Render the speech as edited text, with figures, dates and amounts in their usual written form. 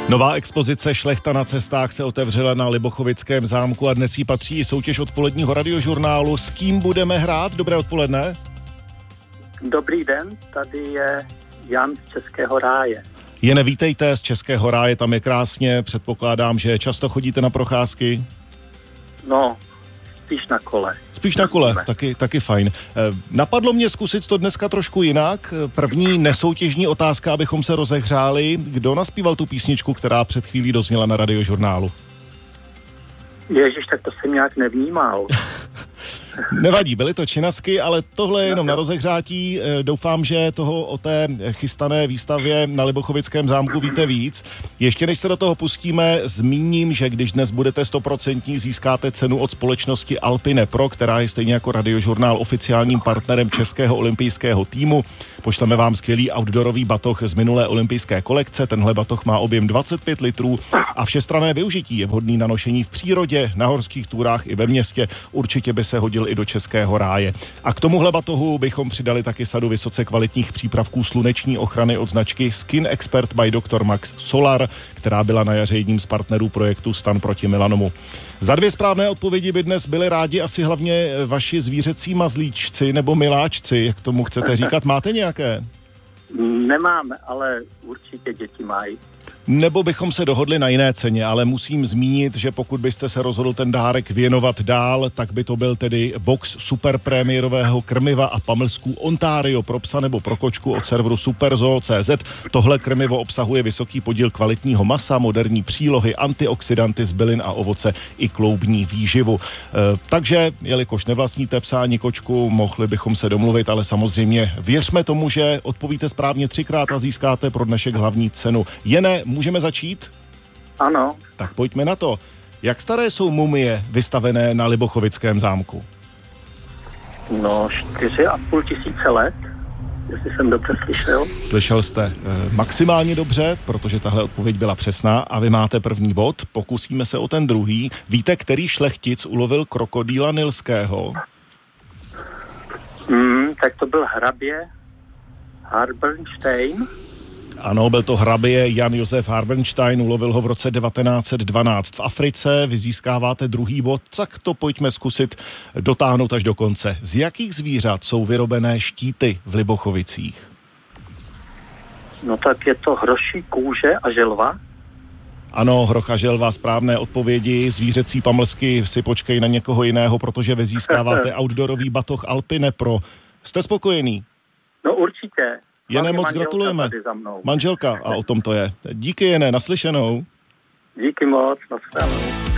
Nová expozice Šlechta na cestách se otevřela na Libochovickém zámku a dnes jí patří i soutěž odpoledního radiožurnálu. S kým budeme hrát? Dobré odpoledne. Dobrý den, tady je Jan z Českého ráje. Jene, vítejte z Českého ráje, tam je krásně, předpokládám, že často chodíte na procházky? No, spíš na kole. Spíš na kole, taky fajn. Napadlo mě zkusit to dneska trošku jinak. První nesoutěžní otázka, abychom se rozehřáli. Kdo naspíval tu písničku, která před chvílí dozněla na radiožurnálu? Ježiš, tak to jsem nějak nevnímal. Nevadí, byly to činasky, ale tohle je jenom na rozehřátí. Doufám, že toho o té chystané výstavě na Libochovickém zámku víte víc. Ještě než se do toho pustíme, zmíním, že když dnes budete 100%, získáte cenu od společnosti Alpine Pro, která je stejně jako radiožurnál oficiálním partnerem českého olympijského týmu. Pošleme vám skvělý outdoorový batoh z minulé olympijské kolekce. Tenhle batoh má objem 25 litrů a všestranné využití. Je vhodný na nošení v přírodě, na horských túrách i ve městě. Určitě by se hodil i do Českého ráje. A k tomuhle batohu bychom přidali taky sadu vysoce kvalitních přípravků sluneční ochrany od značky Skin Expert by Dr. Max Solar, která byla na jaře jedním z partnerů projektu Stan proti melanomu. Za 2 správné odpovědi by dnes byli rádi asi hlavně vaši zvířecí mazlíčci nebo miláčci, jak tomu chcete říkat. Máte nějaké? Nemáme, ale určitě děti mají. Nebo bychom se dohodli na jiné ceně, ale musím zmínit, že pokud byste se rozhodl ten dárek věnovat dál, tak by to byl tedy box superprémierového krmiva a pamlsků Ontario pro psa nebo pro kočku od serveru Superzoo.cz. Tohle krmivo obsahuje vysoký podíl kvalitního masa, moderní přílohy, antioxidanty z bylin a ovoce i kloubní výživu. Takže, jelikož nevlastníte psa ani kočku, mohli bychom se domluvit, ale samozřejmě věřme tomu, že odpovíte správně 3krát a získáte pro dnešek hlavní cenu. Jene, můžeme začít? Ano. Tak pojďme na to. Jak staré jsou mumie vystavené na Libochovickém zámku? No, 4,5 tisíce let, jestli jsem dobře slyšel. Slyšel jste maximálně dobře, protože tahle odpověď byla přesná a vy máte první bod. Pokusíme se o ten druhý. Víte, který šlechtic ulovil krokodýla nilského? Tak to byl hrabě Harbenstein. Ano, byl to hrabě Jan Josef Harbenstein, ulovil ho v roce 1912 v Africe. Vy získáváte druhý bod, tak to pojďme zkusit dotáhnout až do konce. Z jakých zvířat jsou vyrobené štíty v Libochovicích? No tak je to hroší kůže a želva. Ano, hroch a želva, správné odpovědi. Zvířecí pamlsky si počkej na někoho jiného, protože vy získáváte outdoorový batoh Alpine Pro. Jste spokojený? No určitě. Jene, moc gratulujeme. Manželka a o tom to je. Díky, Jene, naslyšenou. Díky moc, nashledanou.